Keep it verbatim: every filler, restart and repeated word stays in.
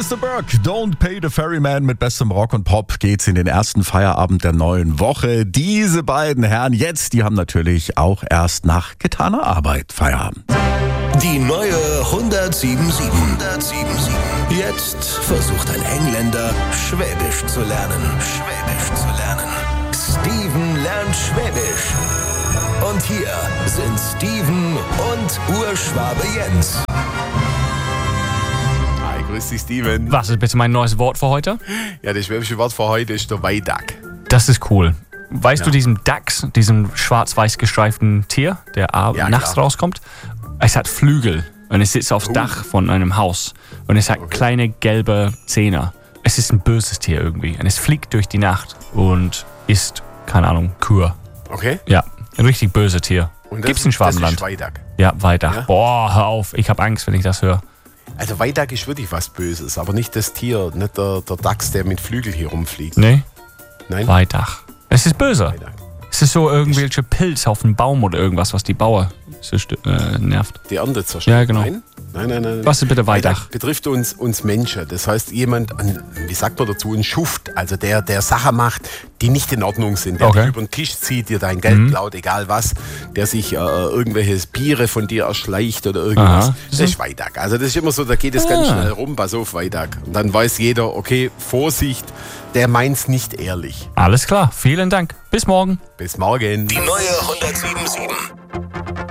Mister Burke, Don't Pay the Ferryman mit bestem Rock und Pop geht's in den ersten Feierabend der neuen Woche. Diese beiden Herren jetzt, die haben natürlich auch erst nach getaner Arbeit Feierabend. Die neue hundertsiebenundsiebzig. hundertsiebenundsiebzig. Jetzt versucht ein Engländer, Schwäbisch zu lernen. Schwäbisch zu lernen. Steven lernt Schwäbisch. Und hier sind Steven und Urschwabe Jens. Hi, grüß dich, Steven. Was ist bitte mein neues Wort für heute? Ja, das schwäbische Wort für heute ist der Weidag. Das ist cool. Weißt Ja. du diesem Dachs, diesem schwarz-weiß gestreiften Tier, der ab- Ja, nachts klar. rauskommt? Es hat Flügel und es sitzt aufs Oh. Dach von einem Haus und es hat kleine gelbe Zähne. Es ist ein böses Tier irgendwie und es fliegt durch die Nacht und isst, keine Ahnung, Kühe. Okay? Ja, ein richtig böses Tier. Und das, Gibt's in Schwabenland? Das ist Weidag. Ja, Weidach. Ja? Boah, hör auf, ich habe Angst, wenn ich das höre. Also Weidag ist wirklich was Böses, aber nicht das Tier, nicht der, der Dachs, der mit Flügel hier rumfliegt. Nee, Nein? Weidach. Es ist böse. Weidag. Es ist so irgendwelche Pilz auf dem Baum oder irgendwas, was die Bauer so st- äh, nervt. Die Ernte zerstört. Ja, genau. Nein? Nein, nein, nein. Was ist bitte Weidach? Betrifft uns, uns Menschen. Das heißt, jemand, ein, wie sagt man dazu, ein Schuft, also der, der Sachen macht, die nicht in Ordnung sind, der Okay. dich über den Tisch zieht, dir dein Geld klaut, egal was, der sich äh, irgendwelche Biere von dir erschleicht oder irgendwas. Aha. Das ist Weidag. Also das ist immer so, da geht es ganz Ah. schnell rum, pass auf, Weidag. Und dann weiß jeder, okay, Vorsicht, der meint's nicht ehrlich. Alles klar, vielen Dank. Bis morgen. Bis morgen. Die neue hundertsiebenundsiebzig.